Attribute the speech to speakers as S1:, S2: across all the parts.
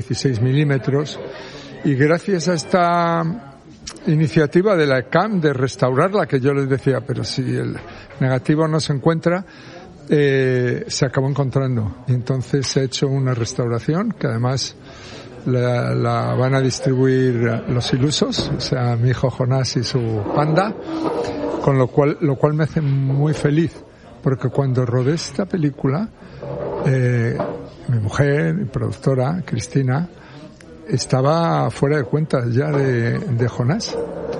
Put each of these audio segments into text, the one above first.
S1: 16 milímetros, y gracias a esta iniciativa de la ECAM de restaurarla, que yo les decía, pero si el negativo no se encuentra, se acabó encontrando, y entonces se ha hecho una restauración que además la van a distribuir los ilusos, o sea, mi hijo Jonás y su panda, con lo cual me hace muy feliz, porque cuando rodé esta película, mi mujer, mi productora, Cristina, estaba fuera de cuentas ya de Jonás.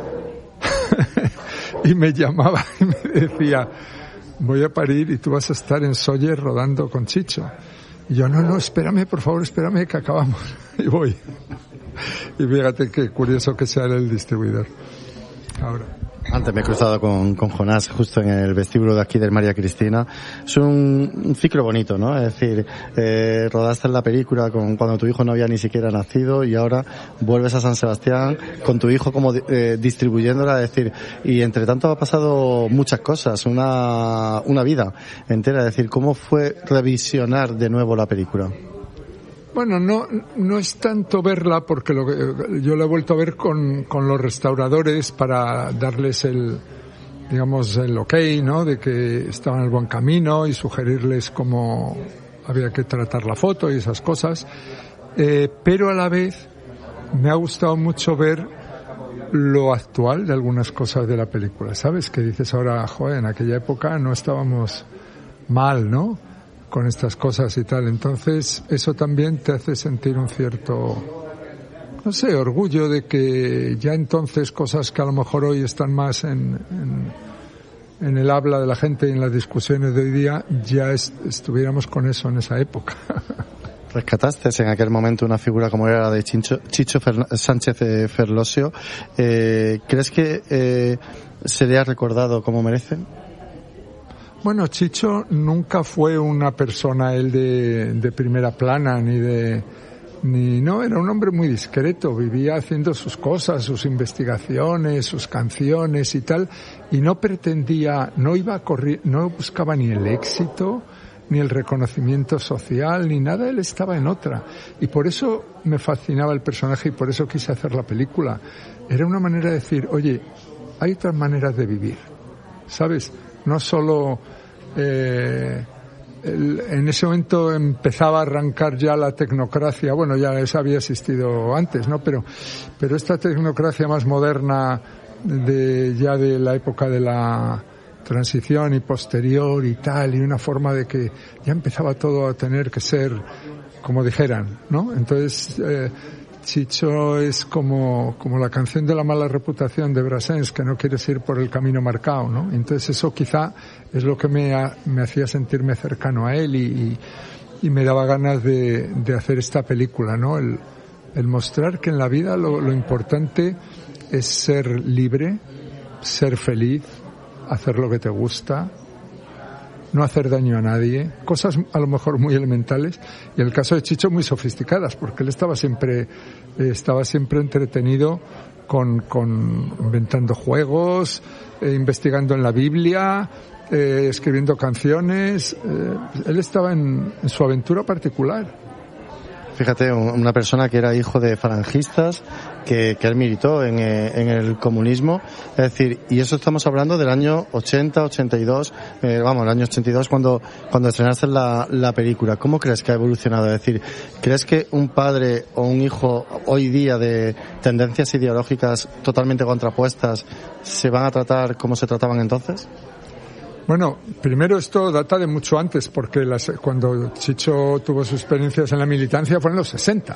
S1: Y me llamaba y me decía, voy a parir y tú vas a estar en Sóller rodando con Chicho. Y yo, no, espérame, por favor, espérame que acabamos. Y voy. Y fíjate qué curioso que sea el distribuidor. Ahora.
S2: Antes me he cruzado con Jonás justo en el vestíbulo de aquí del María Cristina. Es un ciclo bonito, ¿no? Es decir, rodaste en la película cuando tu hijo no había ni siquiera nacido, y ahora vuelves a San Sebastián con tu hijo como distribuyéndola, es decir, y entre tanto ha pasado muchas cosas, una vida entera. Es decir, ¿cómo fue revisionar de nuevo la película?
S1: Bueno, no es tanto verla, porque yo la he vuelto a ver con los restauradores para darles el ok, ¿no? De que estaban en el buen camino y sugerirles cómo había que tratar la foto y esas cosas. Pero a la vez me ha gustado mucho ver lo actual de algunas cosas de la película, ¿sabes? Que dices ahora, joder, en aquella época no estábamos mal, ¿no? Con estas cosas y tal. Entonces eso también te hace sentir un cierto, no sé, orgullo de que ya entonces cosas que a lo mejor hoy están más en el habla de la gente y en las discusiones de hoy día, ya estuviéramos con eso en esa época.
S2: Rescataste en aquel momento una figura como era la de Chicho Sánchez Ferlosio. ¿Crees que se le ha recordado como merece?
S1: Bueno, Chicho nunca fue una persona él de primera plana, no, era un hombre muy discreto, vivía haciendo sus cosas, sus investigaciones, sus canciones y tal, y no pretendía, no buscaba ni el éxito, ni el reconocimiento social, ni nada, él estaba en otra. Y por eso me fascinaba el personaje y por eso quise hacer la película. Era una manera de decir, oye, hay otras maneras de vivir, ¿sabes? No solo en ese momento empezaba a arrancar ya la tecnocracia, bueno, ya esa había existido antes, ¿no? Pero esta tecnocracia más moderna ya de la época de la transición y posterior y tal, y una forma de que ya empezaba todo a tener que ser como dijeran, ¿no? Entonces Chicho es como la canción de la mala reputación de Brassens, que no quieres ir por el camino marcado, ¿no? Entonces eso quizá es lo que me hacía sentirme cercano a él y me daba ganas de hacer esta película, ¿no? El mostrar que en la vida lo importante es ser libre, ser feliz, hacer lo que te gusta, no hacer daño a nadie, cosas a lo mejor muy elementales, y en el caso de Chicho muy sofisticadas, porque él estaba siempre entretenido con inventando juegos, investigando en la Biblia, escribiendo canciones, él estaba en su aventura particular.
S2: Fíjate, una persona que era hijo de falangistas, que él militó en el comunismo, es decir, y eso estamos hablando del año 80, 82, el año 82 cuando estrenaste la película. ¿Cómo crees que ha evolucionado? Es decir, ¿crees que un padre o un hijo hoy día de tendencias ideológicas totalmente contrapuestas se van a tratar como se trataban entonces?
S1: Bueno, primero esto data de mucho antes, porque cuando Chicho tuvo sus experiencias en la militancia fue en los 60.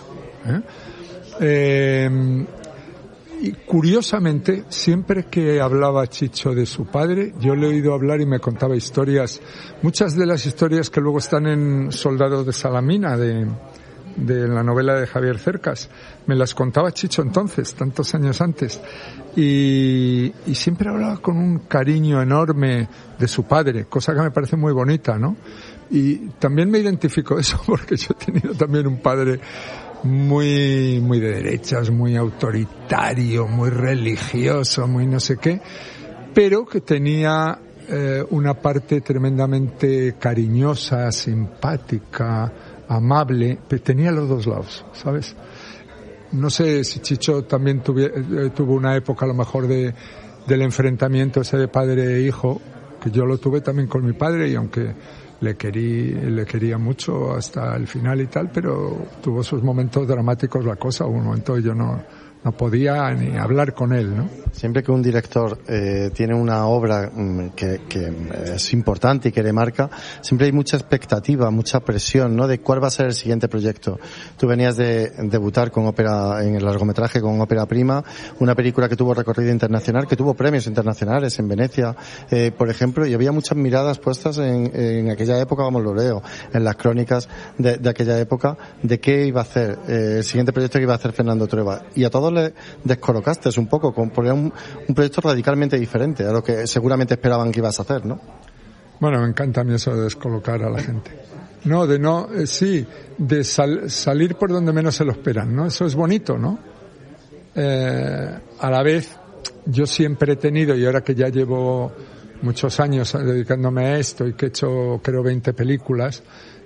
S1: Y curiosamente, siempre que hablaba Chicho de su padre, yo le he oído hablar y me contaba historias, muchas de las historias que luego están en Soldados de Salamina, de la novela de Javier Cercas, me las contaba Chicho entonces, tantos años antes, y siempre hablaba con un cariño enorme de su padre, cosa que me parece muy bonita, ¿no? Y también me identifico eso, porque yo he tenido también un padre muy de derechas, muy autoritario, muy religioso, muy no sé qué, pero que tenía una parte tremendamente cariñosa, simpática, amable, pero tenía los dos lados, ¿sabes? No sé si Chicho también tuvo una época a lo mejor del enfrentamiento ese de padre e hijo, que yo lo tuve también con mi padre, y aunque le quería mucho hasta el final y tal, pero tuvo sus momentos dramáticos la cosa. Hubo un momento que yo no podía ni hablar con él, ¿no?
S2: Siempre que un director tiene una obra que es importante y que le marca, siempre hay mucha expectativa, mucha presión, ¿no? De cuál va a ser el siguiente proyecto. Tú venías de debutar en el largometraje con Ópera Prima, una película que tuvo recorrido internacional, que tuvo premios internacionales en Venecia, por ejemplo, y había muchas miradas puestas en aquella época, vamos, lo leo, en las crónicas de aquella época, de qué iba a hacer el siguiente proyecto que iba a hacer Fernando Trueba. Y a todos le descolocaste un poco, porque era un proyecto radicalmente diferente a lo que seguramente esperaban que ibas a hacer, ¿no?
S1: Bueno, me encanta a mí eso de descolocar a la gente. No, de salir por donde menos se lo esperan, ¿no? Eso es bonito, ¿no? A la vez, yo siempre he tenido, y ahora que ya llevo muchos años dedicándome a esto y que he hecho, creo, 20 películas,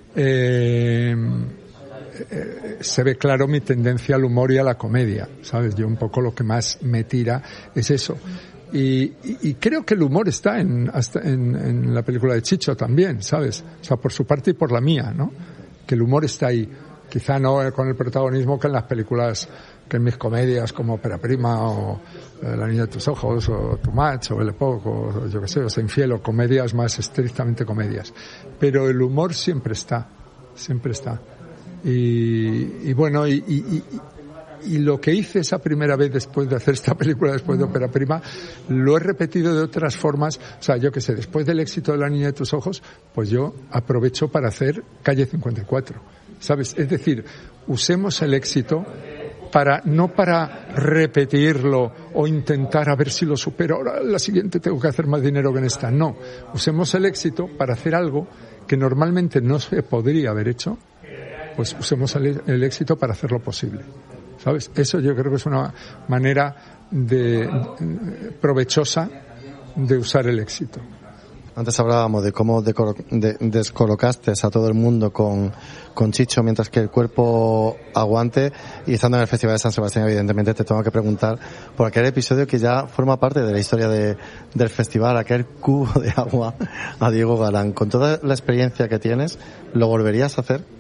S1: se ve claro mi tendencia al humor y a la comedia, ¿sabes? Yo un poco lo que más me tira es eso. Y creo que el humor está en la película de Chicho también, ¿sabes? O sea, por su parte y por la mía, ¿no? Que el humor está ahí. Quizá no con el protagonismo que en las películas, que en mis comedias como Ópera Prima o La niña de tus ojos o Too Much o El Epoch o yo qué sé, o Sea Infiel, o comedias más estrictamente comedias. Pero el humor siempre está, siempre está. Y bueno, y lo que hice esa primera vez después de hacer esta película, después de Ópera Prima, lo he repetido de otras formas. O sea, yo qué sé, después del éxito de La niña de tus ojos, pues yo aprovecho para hacer Calle 54, ¿sabes? Es decir, usemos el éxito no para repetirlo o intentar a ver si lo supero. Ahora la siguiente tengo que hacer más dinero que en esta. No, usemos el éxito para hacer algo que normalmente no se podría haber hecho. Pues usemos el éxito para hacerlo posible, ¿sabes? Eso yo creo que es una manera provechosa de usar el éxito.
S2: Antes hablábamos de cómo descolocaste a todo el mundo con Chicho mientras que el cuerpo aguante, y estando en el Festival de San Sebastián, evidentemente te tengo que preguntar por aquel episodio que ya forma parte de la historia del festival, aquel cubo de agua a Diego Galán. Con toda la experiencia que tienes, ¿lo volverías a hacer?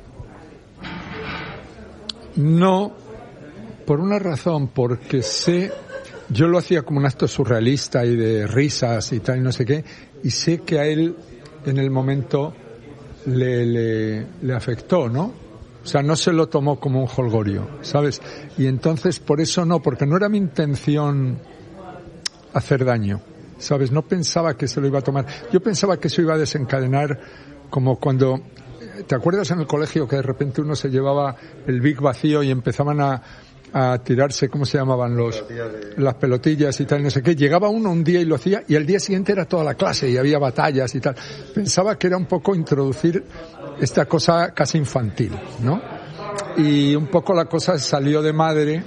S1: No, por una razón, porque yo lo hacía como un acto surrealista y de risas y tal y no sé qué, y sé que a él en el momento le afectó, ¿no? O sea, no se lo tomó como un jolgorio, ¿sabes? Y entonces por eso no, porque no era mi intención hacer daño, ¿sabes? No pensaba que se lo iba a tomar. Yo pensaba que eso iba a desencadenar como cuando... ¿Te acuerdas en el colegio que de repente uno se llevaba el Big vacío y empezaban a tirarse, ¿cómo se llamaban? Las pelotillas y tal, no sé qué. Llegaba uno un día y lo hacía, y al día siguiente era toda la clase y había batallas y tal. Pensaba que era un poco introducir esta cosa casi infantil, ¿no? Y un poco la cosa salió de madre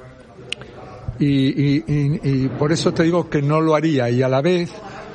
S1: y por eso te digo que no lo haría. Y a la vez,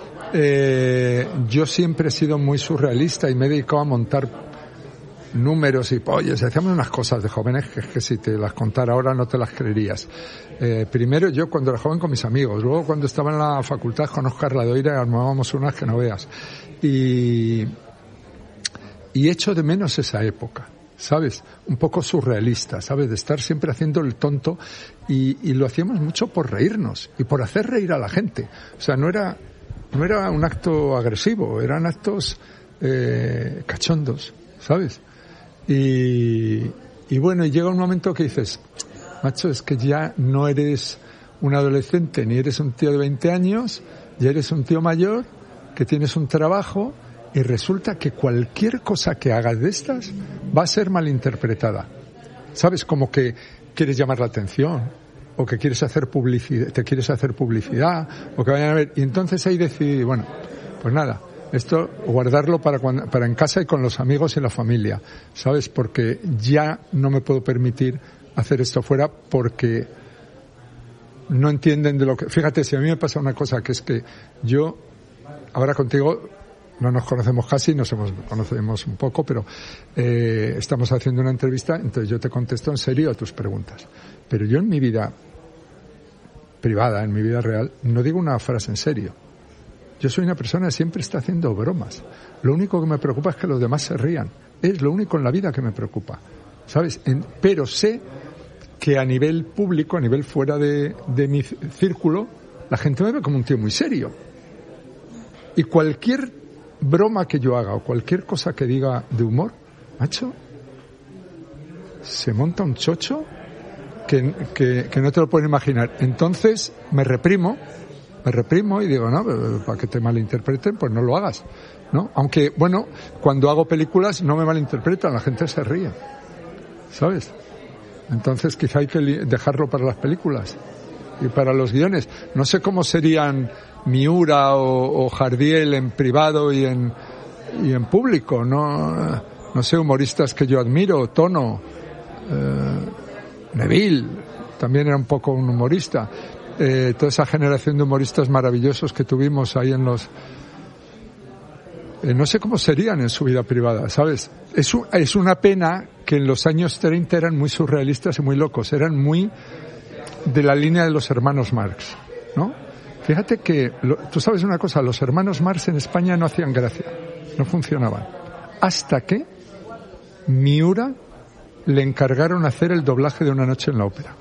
S1: yo siempre he sido muy surrealista y me he dedicado a montar números y pollos, hacíamos unas cosas de jóvenes que si te las contara ahora no te las creerías. Primero yo cuando era joven con mis amigos, luego cuando estaba en la facultad con Óscar Ladoira armábamos unas que no veas, y echo de menos esa época, ¿sabes? Un poco surrealista, ¿sabes? De estar siempre haciendo el tonto, y lo hacíamos mucho por reírnos y por hacer reír a la gente. O sea, no era un acto agresivo, eran actos cachondos, ¿sabes? Y bueno, y llega un momento que dices, macho, es que ya no eres un adolescente ni eres un tío de 20 años, ya eres un tío mayor que tienes un trabajo, y resulta que cualquier cosa que hagas de estas va a ser malinterpretada, ¿sabes? Como que quieres llamar la atención, o que quieres hacer publicidad, o que vayan a ver. Y entonces ahí decidí, bueno, pues nada, esto guardarlo para en casa y con los amigos y la familia, ¿sabes? Porque ya no me puedo permitir hacer esto fuera, porque no entienden de lo que... Fíjate, si a mí me pasa una cosa, que es que yo, ahora contigo, no nos conocemos casi, conocemos un poco, pero estamos haciendo una entrevista, entonces yo te contesto en serio a tus preguntas. Pero yo en mi vida privada, en mi vida real, no digo una frase en serio. Yo soy una persona que siempre está haciendo bromas. Lo único que me preocupa es que los demás se rían. Es lo único en la vida que me preocupa, ¿sabes? Pero sé que a nivel público, a nivel fuera de mi círculo, la gente me ve como un tío muy serio. Y cualquier broma que yo haga o cualquier cosa que diga de humor, macho, se monta un chocho que no te lo puedes imaginar. Entonces me reprimo y digo, no, para que te malinterpreten, pues no lo hagas, ¿no? Aunque, bueno, cuando hago películas no me malinterpretan, la gente se ríe, ¿sabes? Entonces quizá hay que dejarlo para las películas y para los guiones. No sé cómo serían Miura o Jardiel en privado y en público, no sé, humoristas que yo admiro, Tono, Neville, también era un poco un humorista. Toda esa generación de humoristas maravillosos que tuvimos ahí en los... no sé cómo serían en su vida privada, ¿sabes? Es una pena que en los años 30 eran muy surrealistas y muy locos, eran muy de la línea de los hermanos Marx, ¿no? Fíjate que, tú sabes una cosa, los hermanos Marx en España no hacían gracia, no funcionaban, hasta que Miura le encargaron hacer el doblaje de Una noche en la ópera.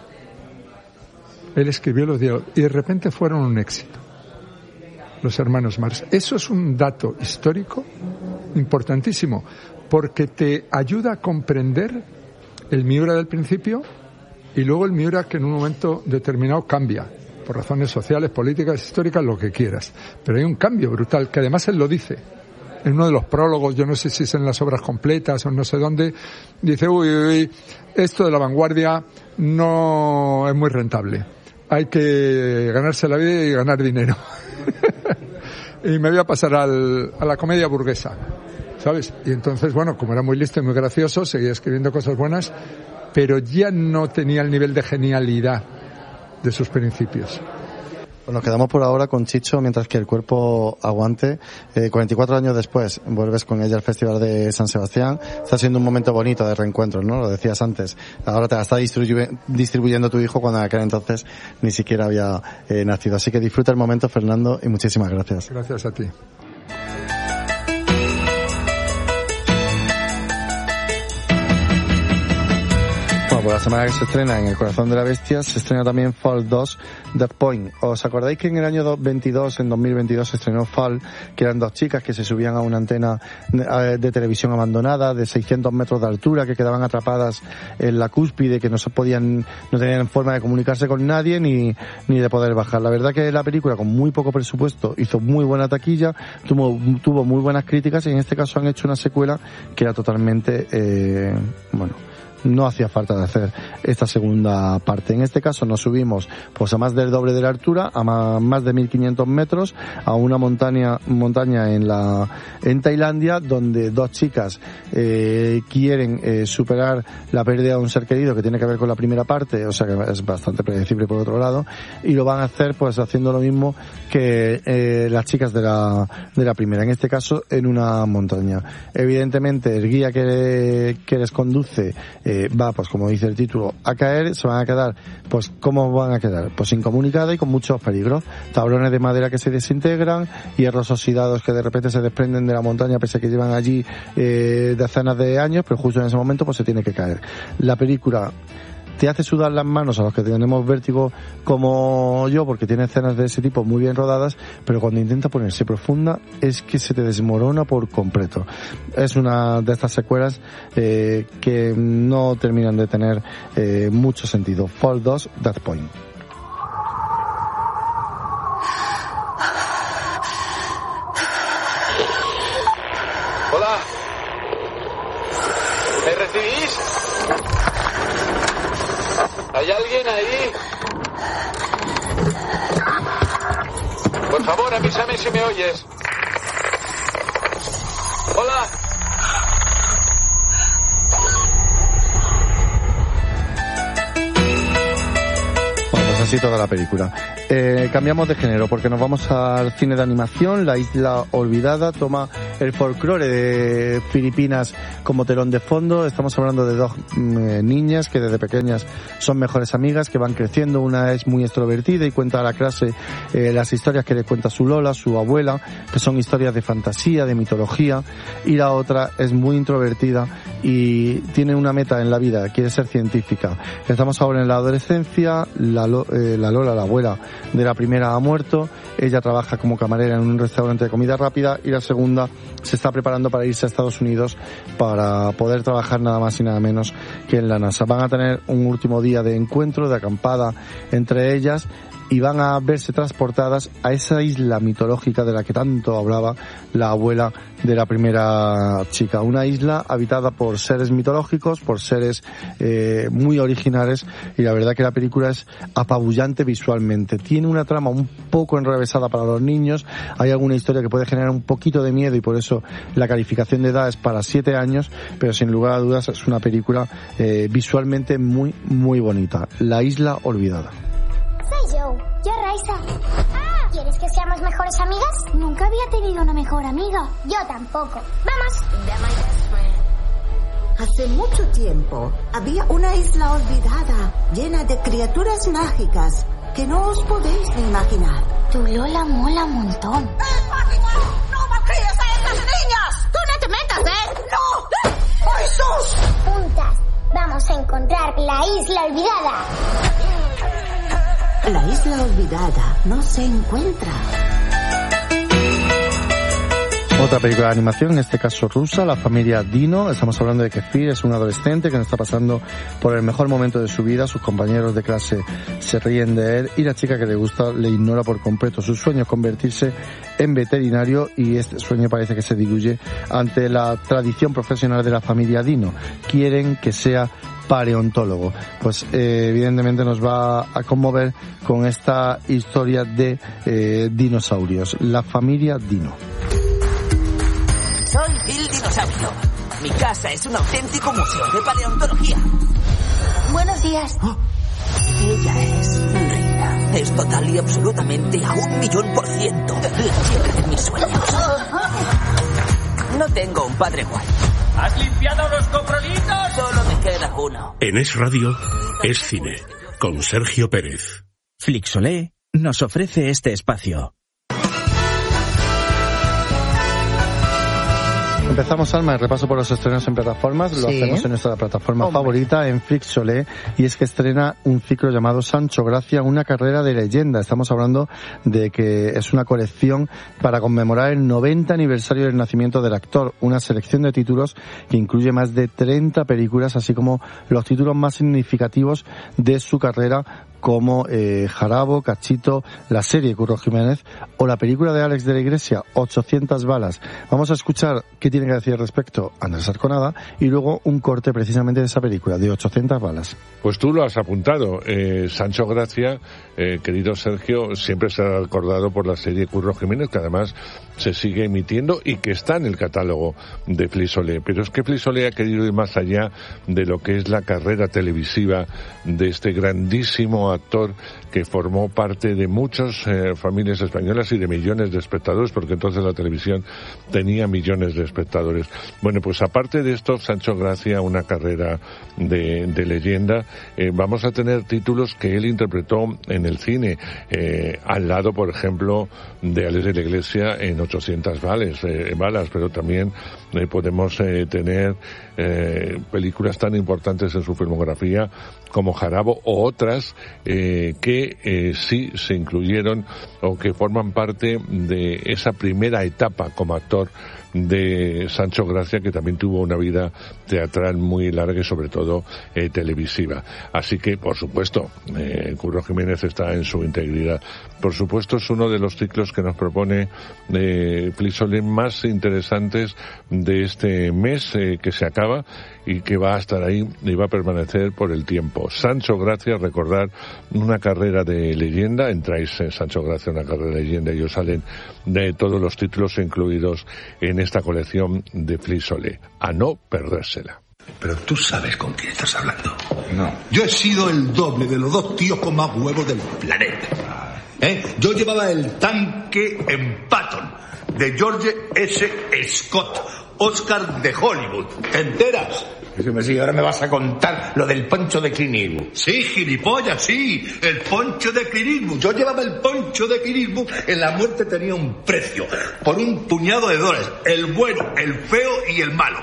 S1: Él escribió los diálogos y de repente fueron un éxito, los hermanos Marx. Eso es un dato histórico importantísimo, porque te ayuda a comprender el Miura del principio y luego el Miura que en un momento determinado cambia, por razones sociales, políticas, históricas, lo que quieras. Pero hay un cambio brutal, que además él lo dice. En uno de los prólogos, yo no sé si es en las obras completas o no sé dónde, dice, uy, esto de la vanguardia no es muy rentable. Hay que ganarse la vida y ganar dinero. Y me voy a pasar a la comedia burguesa, ¿sabes? Y entonces, bueno, como era muy listo y muy gracioso, seguía escribiendo cosas buenas, pero ya no tenía el nivel de genialidad de sus principios.
S2: Pues nos quedamos por ahora con Chicho mientras que el cuerpo aguante. 44 años después vuelves con ella al Festival de San Sebastián. Está siendo un momento bonito de reencuentro, ¿no? Lo decías antes. Ahora te la está distribuyendo tu hijo cuando en aquel entonces ni siquiera había nacido. Así que disfruta el momento, Fernando, y muchísimas gracias.
S1: Gracias a ti.
S2: Por la semana que se estrena En el corazón de la bestia, se estrena también Fall 2, Death Point. ¿Os acordáis que en el año 2022 se estrenó Fall, que eran dos chicas que se subían a una antena de televisión abandonada de 600 metros de altura, que quedaban atrapadas en la cúspide, que no tenían forma de comunicarse con nadie ni de poder bajar? La verdad que la película, con muy poco presupuesto, hizo muy buena taquilla, tuvo muy buenas críticas, y en este caso han hecho una secuela que era totalmente, no hacía falta de hacer esta segunda parte. En este caso nos subimos pues a más del doble de la altura, a más de 1500 metros, a una montaña en Tailandia, donde dos chicas quieren superar la pérdida de un ser querido, que tiene que ver con la primera parte, o sea que es bastante predecible por otro lado, y lo van a hacer pues haciendo lo mismo que las chicas de la primera, en este caso en una montaña. Evidentemente el guía que les conduce va, pues como dice el título, a caer. Se van a quedar, pues ¿cómo van a quedar? Pues incomunicadas y con muchos peligros. Tablones de madera que se desintegran, hierros oxidados que de repente se desprenden de la montaña pese a que llevan allí decenas de años, pero justo en ese momento pues se tiene que caer. La película te hace sudar las manos a los que tenemos vértigo como yo, porque tiene escenas de ese tipo muy bien rodadas, pero cuando intenta ponerse profunda es que se te desmorona por completo. Es una de estas secuelas que no terminan de tener mucho sentido. Fall 2, Death Point.
S3: Hola. ¿Me recibís? ¿Hay alguien ahí? Por favor, avísame si me oyes. Hola.
S2: así toda la película. Cambiamos de género porque nos vamos al cine de animación. La Isla Olvidada toma el folclore de Filipinas como telón de fondo. Estamos hablando de dos niñas que desde pequeñas son mejores amigas, que van creciendo. Una es muy extrovertida y cuenta a la clase las historias que le cuenta su Lola, su abuela, que son historias de fantasía, de mitología, y la otra es muy introvertida y tiene una meta en la vida, quiere ser científica. Estamos ahora en la adolescencia. La Lola, la abuela de la primera, ha muerto. Ella trabaja como camarera en un restaurante de comida rápida y la segunda se está preparando para irse a Estados Unidos para poder trabajar nada más y nada menos que en la NASA. Van a tener un último día de encuentro, de acampada entre ellas, y van a verse transportadas a esa isla mitológica de la que tanto hablaba la abuela de la primera chica. Una isla habitada por seres mitológicos, por seres muy originales, y la verdad que la película es apabullante visualmente. Tiene una trama un poco enrevesada para los niños, hay alguna historia que puede generar un poquito de miedo y por eso la calificación de edad es para 7 años, pero sin lugar a dudas es una película visualmente muy, muy bonita. La Isla Olvidada.
S4: Soy yo Raisa. ¿Quieres que seamos mejores amigas? Nunca había tenido una mejor amiga. Yo tampoco. ¡Vamos!
S5: Hace mucho tiempo había una isla olvidada, llena de criaturas mágicas que no os podéis ni imaginar.
S4: Tu Lola mola un montón.
S5: ¡Es mágico! ¡No malcríes a estas niñas!
S4: ¡Tú no te metas,
S5: ¡No! ¡Ay, sus!
S4: Juntas vamos a encontrar la isla olvidada.
S5: La isla olvidada no se encuentra.
S2: Otra película de animación, en este caso rusa, La familia Dino. Estamos hablando de que Fir es un adolescente que no está pasando por el mejor momento de su vida. Sus compañeros de clase se ríen de él y la chica que le gusta le ignora por completo. Su sueño es convertirse en veterinario y este sueño parece que se diluye ante la tradición profesional de la familia Dino. Quieren que sea paleontólogo. Pues evidentemente nos va a conmover con esta historia de dinosaurios. La familia Dino.
S6: Soy Bill Dinosaurio. Mi casa es un auténtico museo de paleontología.
S4: Buenos días.
S6: Ella es Rita. Es total y absolutamente a 1.000.000% la chica de mis sueños. No tengo un padre guay.
S3: ¿Has limpiado los coprolitos?
S6: Solo me queda uno.
S7: En Es Radio, Es Cine, con Sergio Pérez.
S8: Flixolé nos ofrece este espacio.
S2: Empezamos, Alma, el repaso por los estrenos en plataformas. Lo hacemos en nuestra plataforma favorita, en Flixolé, y es que estrena un ciclo llamado Sancho Gracia, una carrera de leyenda. Estamos hablando de que es una colección para conmemorar el 90 aniversario del nacimiento del actor, una selección de títulos que incluye más de 30 películas, así como los títulos más significativos de su carrera, como Jarabo, Cachito, la serie Curro Jiménez o la película de Alex de la Iglesia, 800 balas. Vamos a escuchar qué tiene que decir al respecto Andrés Arconada y luego un corte precisamente de esa película, de 800 balas.
S9: Pues tú lo has apuntado. Sancho Gracia, querido Sergio, siempre será recordado por la serie Curro Jiménez, que además se sigue emitiendo y que está en el catálogo de Flixolé. Pero es que Flixolé ha querido ir más allá de lo que es la carrera televisiva de este grandísimo actor que formó parte de muchas familias españolas y de millones de espectadores, porque entonces la televisión tenía millones de espectadores. Bueno, pues aparte de esto, Sancho Gracia, una carrera de leyenda, vamos a tener títulos que él interpretó en el cine, al lado, por ejemplo, de Alex de la Iglesia en 800 balas, pero también podemos tener películas tan importantes en su filmografía como Jarabo o otras que sí se incluyeron o que forman parte de esa primera etapa como actor de Sancho Gracia, que también tuvo una vida teatral muy larga y sobre todo televisiva. Así que, por supuesto, Curro Jiménez está en su integridad. Por supuesto, es uno de los ciclos que nos propone Flixolé más interesantes de este mes que se acaba y que va a estar ahí y va a permanecer por el tiempo. Sancho Gracia, recordar, una carrera de leyenda. Entráis en Sancho Gracia, una carrera de leyenda, y os salen de todos los títulos incluidos en esta colección de Flixolé. A no perdérsela.
S10: Pero tú sabes con quién estás hablando.
S11: No.
S10: Yo he sido el doble de los 2 tíos con más huevos del planeta. Yo llevaba el tanque en Patton, de George S. Scott, Oscar de Hollywood. ¿Te enteras?
S11: Sí, ahora me vas a contar lo del poncho de Clint Eastwood.
S10: Sí, gilipollas, sí. El poncho de Clint Eastwood. Yo llevaba el poncho de Clint Eastwood. En la muerte tenía un precio. Por un puñado de dólares. El bueno, el feo y el malo.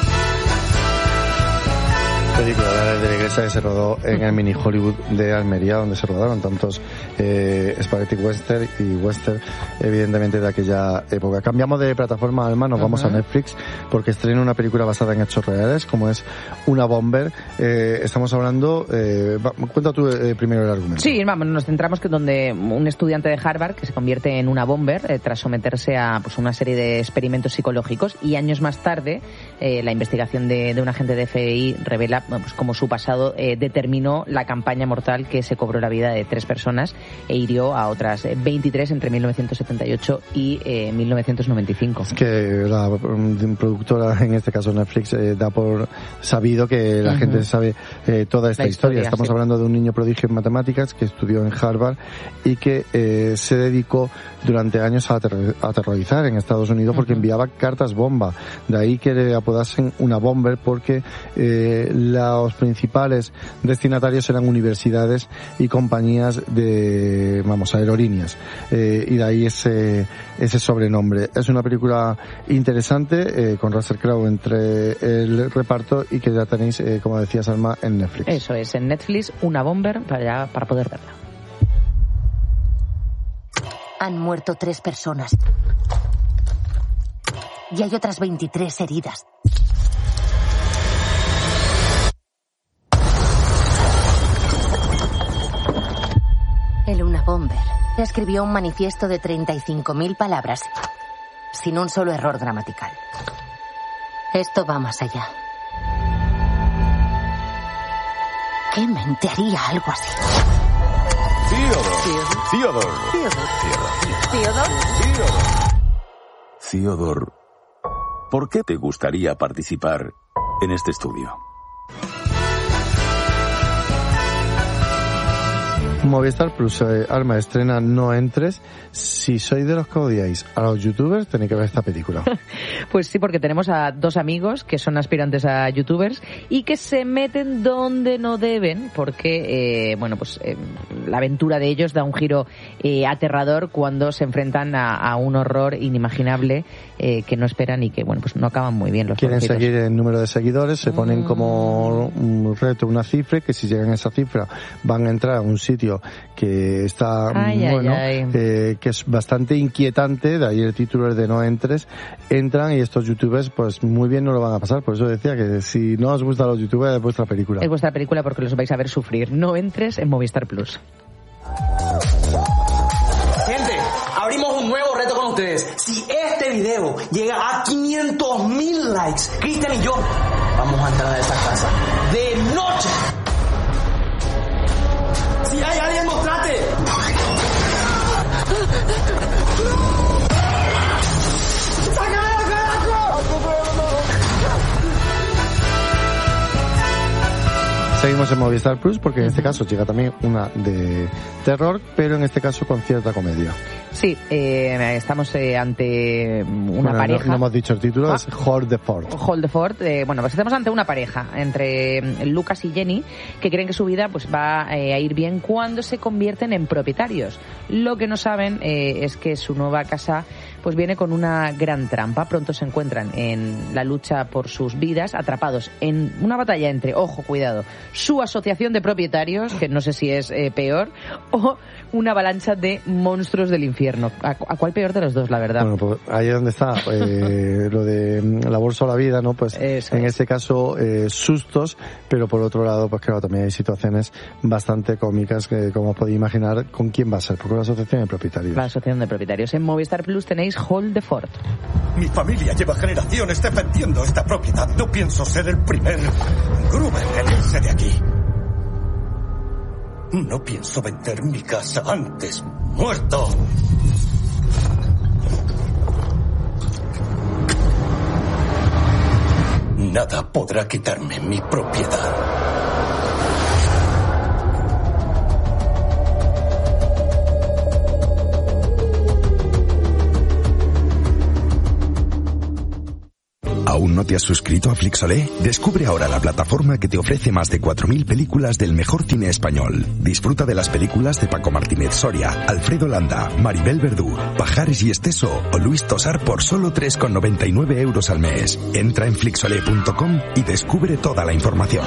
S2: Película de la iglesia que se rodó en el mini Hollywood de Almería, donde se rodaron tantos spaghetti western y western, evidentemente de aquella época. Cambiamos de plataforma, Alma, nos vamos a Netflix porque estrena una película basada en hechos reales, como es Una Bomber. Estamos hablando, cuenta tú primero el argumento.
S12: Sí, vamos, nos centramos que donde un estudiante de Harvard que se convierte en una bomber tras someterse a pues una serie de experimentos psicológicos, y años más tarde la investigación de un agente de FBI revela pues como su pasado determinó la campaña mortal que se cobró la vida de 3 personas e hirió a otras 23 entre 1978 y 1995.
S2: Es que la productora, en este caso Netflix, da por sabido que la gente sabe toda esta historia. Estamos hablando de un niño prodigio en matemáticas que estudió en Harvard y que se dedicó durante años a aterrorizar en Estados Unidos porque enviaba cartas bomba. De ahí que le apodasen una bomber, porque los principales destinatarios eran universidades y compañías de, aerolíneas, y de ahí ese sobrenombre. Es una película interesante, con Russell Crowe entre el reparto, y que ya tenéis, como decías, Alma, en Netflix.
S12: Eso es, en Netflix, Una Bomber, para poder verla.
S13: Han muerto 3 personas. Y hay otras 23 heridas. El Una Bomber escribió un manifiesto de 35.000 palabras, sin un solo error gramatical. Esto va más allá. ¿Qué mente haría algo así?
S14: Theodore, ¿por qué te gustaría participar en este estudio?
S2: Movistar Plus, Alma, estrena No Entres. Si sois de los que odiáis a los youtubers, tenéis que ver esta película.
S12: Pues sí, porque tenemos a 2 amigos que son aspirantes a youtubers y que se meten donde no deben, porque la aventura de ellos da un giro aterrador cuando se enfrentan a un horror inimaginable que no esperan y que no acaban muy bien los
S2: Quieren
S12: pobrecitos.
S2: seguir el número de seguidores, se ponen como un reto, una cifra, que si llegan a esa cifra van a entrar a un sitio que está que es bastante inquietante, de ahí el título es de No Entres. Entran y estos youtubers pues muy bien no lo van a pasar, por eso decía que si no os gustan los youtubers es vuestra película.
S12: Es vuestra película porque los vais a ver sufrir. No Entres en Movistar Plus.
S15: Gente, abrimos un nuevo reto con ustedes. Si este video llega a 500.000 likes, Cristian y yo vamos a entrar a esa casa de noche. Si hay alguien, mostrate.
S2: Seguimos en Movistar Plus porque en este caso llega también una de terror, pero en este caso con cierta comedia.
S12: Sí, estamos ante una pareja.
S2: No hemos dicho el título, es Hold the Fort.
S12: Hold the Fort. Pues estamos ante una pareja entre Lucas y Jenny que creen que su vida pues va a ir bien cuando se convierten en propietarios. Lo que no saben es que su nueva casa pues viene con una gran trampa. Pronto se encuentran en la lucha por sus vidas, atrapados en una batalla entre, ojo, cuidado, su asociación de propietarios, que no sé si es peor, o una avalancha de monstruos del infierno. ¿A cuál peor de los dos, la verdad?
S2: Bueno, pues ahí es donde está lo de la bolsa o la vida, ¿no? Pues eso en este caso sustos, pero por otro lado, pues claro, también hay situaciones bastante cómicas que, como podéis imaginar, ¿con quién va a ser? Porque la asociación de propietarios.
S12: La asociación de propietarios. En Movistar Plus tenéis Hold the Fort.
S16: Mi familia lleva generaciones defendiendo esta propiedad. No pienso ser el primer Gruber en irse de aquí. No pienso vender mi casa antes muerto. nada podrá quitarme mi propiedad.
S17: ¿Aún no te has suscrito a Flixolé? Descubre ahora la plataforma que te ofrece más de 4.000 películas del mejor cine español. Disfruta de las películas de Paco Martínez Soria, Alfredo Landa, Maribel Verdú, Pajares y Esteso o Luis Tosar por solo 3,99 € al mes. Entra en flixolé.com y descubre toda la información.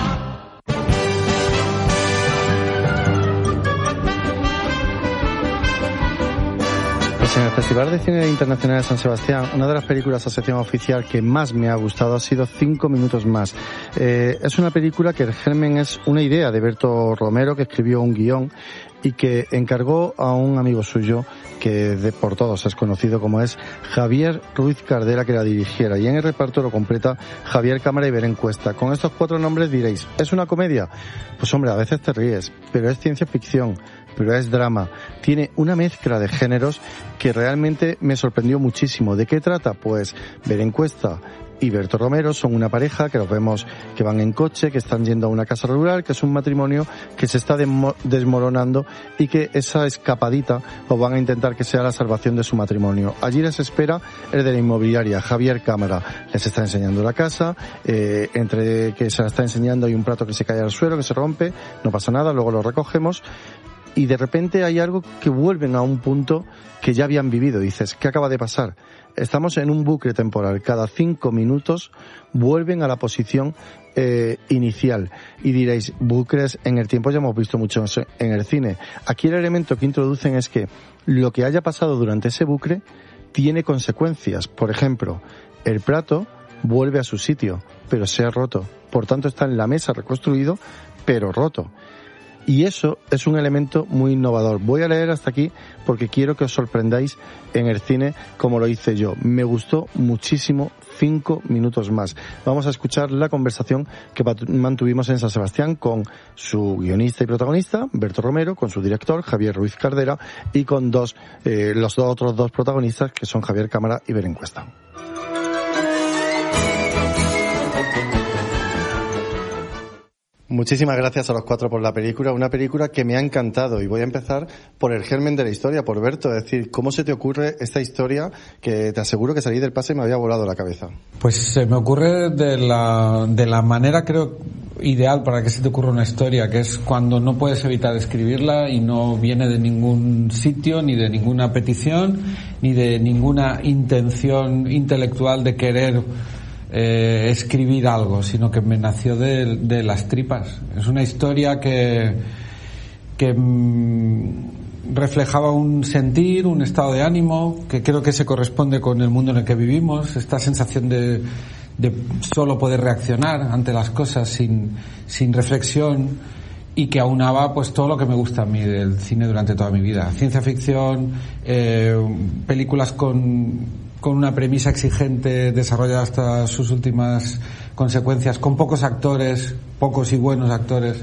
S2: Pues en el Festival de Cine Internacional de San Sebastián, una de las películas a sección oficial que más me ha gustado ha sido 5 minutos más. Es una película que el germen es una idea de Berto Romero, que escribió un guión y que encargó a un amigo suyo que por todos es conocido como es Javier Ruiz Cardera, que la dirigiera, y en el reparto lo completa Javier Cámara y Belén Cuesta. Con estos 4 nombres diréis, ¿es una comedia? Pues hombre, a veces te ríes, pero es ciencia ficción, pero es drama. Tiene una mezcla de géneros que realmente me sorprendió muchísimo. ¿De qué trata? Pues Belén Cuesta y Berto Romero son una pareja que los vemos que van en coche, que están yendo a una casa rural, que es un matrimonio que se está desmoronando y que esa escapadita o van a intentar que sea la salvación de su matrimonio. Allí les espera el de la inmobiliaria, Javier Cámara. Les está enseñando la casa, entre que se la está enseñando hay un plato que se cae al suelo, que se rompe, no pasa nada, luego lo recogemos. Y de repente hay algo que vuelven a un punto que ya habían vivido. Dices, ¿qué acaba de pasar? Estamos en un bucle temporal. Cada 5 minutos vuelven a la posición inicial. Y diréis, bucles en el tiempo ya hemos visto muchos en el cine. Aquí el elemento que introducen es que lo que haya pasado durante ese bucle tiene consecuencias. Por ejemplo, el plato vuelve a su sitio, pero se ha roto. Por tanto, está en la mesa reconstruido, pero roto. Y eso es un elemento muy innovador. Voy a leer hasta aquí porque quiero que os sorprendáis en el cine como lo hice yo. Me gustó muchísimo 5 minutos más. Vamos a escuchar la conversación que mantuvimos en San Sebastián con su guionista y protagonista, Berto Romero, con su director, Javier Ruiz Cardera, y con los otros 2 protagonistas, que son Javier Cámara y Belén Cuesta. Muchísimas gracias a los 4 por la película, una película que me ha encantado, y voy a empezar por el germen de la historia, por Berto. Es decir, ¿cómo se te ocurre esta historia que te aseguro que salí del pase y me había volado la cabeza?
S18: Pues se me ocurre de la manera, creo, ideal para que se te ocurra una historia, que es cuando no puedes evitar escribirla y no viene de ningún sitio, ni de ninguna petición, ni de ninguna intención intelectual de querer escribir algo, sino que me nació de las tripas. Es una historia que reflejaba un sentir, un estado de ánimo, que creo que se corresponde con el mundo en el que vivimos, esta sensación de solo poder reaccionar ante las cosas sin reflexión, y que aunaba pues todo lo que me gusta a mí del cine durante toda mi vida. Ciencia ficción, películas con una premisa exigente desarrollada hasta sus últimas consecuencias, con pocos actores, pocos y buenos actores,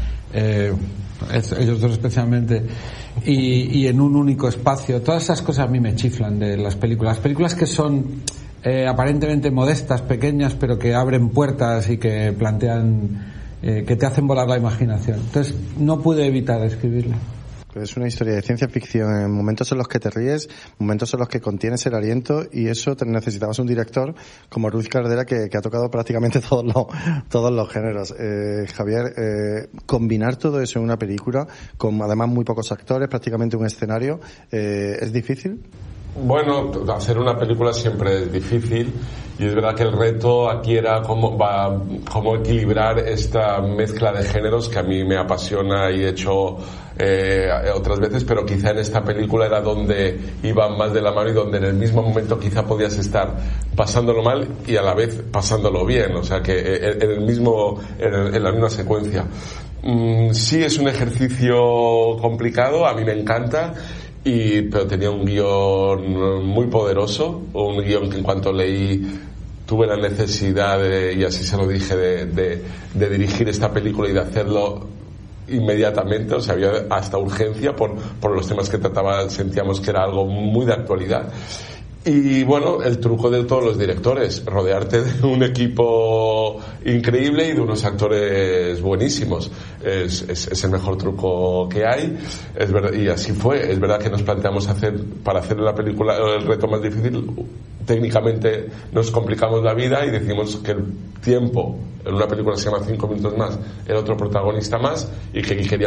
S18: ellos 2 especialmente, y en un único espacio. Todas esas cosas a mí me chiflan de las películas. Las películas que son aparentemente modestas, pequeñas, pero que abren puertas y que plantean, que te hacen volar la imaginación. Entonces no pude evitar escribirla.
S2: Es una historia de ciencia ficción, en momentos en los que te ríes, momentos en los que contienes el aliento, y eso necesitabas un director como Ruiz Cardera que ha tocado prácticamente todos los géneros. Javier, combinar todo eso en una película, con además muy pocos actores, prácticamente un escenario, ¿es difícil?
S9: Bueno, hacer una película siempre es difícil, y es verdad que el reto aquí era cómo equilibrar esta mezcla de géneros que a mí me apasiona y he hecho otras veces, pero quizá en esta película era donde iban más de la mano y donde en el mismo momento quizá podías estar pasándolo mal y a la vez pasándolo bien, o sea que en la misma secuencia. Sí, es un ejercicio complicado, a mí me encanta. Pero tenía un guión muy poderoso, un guión que en cuanto leí tuve la necesidad y así se lo dije, de dirigir esta película y de hacerlo inmediatamente. O sea, había hasta urgencia por los temas que trataba, sentíamos que era algo muy de actualidad.
S19: Y bueno, el truco de todos los directores, rodearte de un equipo increíble y de unos actores buenísimos. Es el mejor truco que hay, es verdad, y así fue. Es verdad que nos planteamos para hacer la película el reto más difícil. Técnicamente nos complicamos la vida y decimos que el tiempo en una película se llama 5 minutos más, el otro protagonista más, y que queríamos